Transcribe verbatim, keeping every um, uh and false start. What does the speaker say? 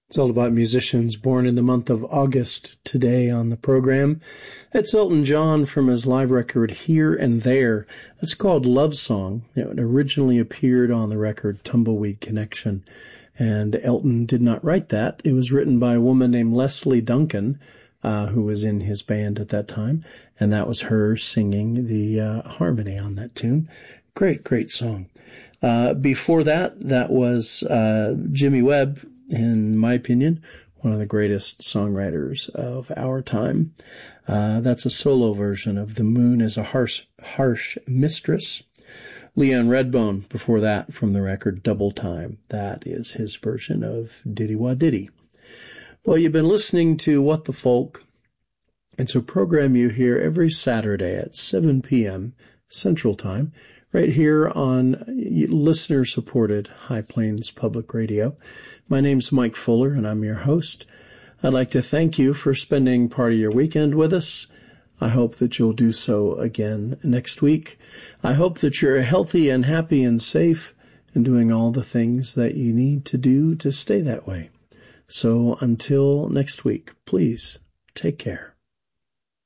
It's all about musicians born in the month of August today on the program. That's Elton John from his live record Here and There. It's called Love Song. It originally appeared on the record Tumbleweed Connection, and Elton did not write that. It was written by a woman named Leslie Duncan, uh, who was in his band at that time, and that was her singing the uh, harmony on that tune. Great, great song. Uh, before that, that was uh, Jimmy Webb, in my opinion, one of the greatest songwriters of our time. Uh, that's a solo version of The Moon is a Harsh, Harsh Mistress. Leon Redbone, before that, from the record Double Time. That is his version of Diddy Wah Diddy. Well, you've been listening to What the Folk. It's a program you hear every Saturday at seven p.m. Central Time, right here on listener-supported High Plains Public Radio. My name's Mike Fuller, and I'm your host. I'd like to thank you for spending part of your weekend with us. I hope that you'll do so again next week. I hope that you're healthy and happy and safe and doing all the things that you need to do to stay that way. So until next week, please take care.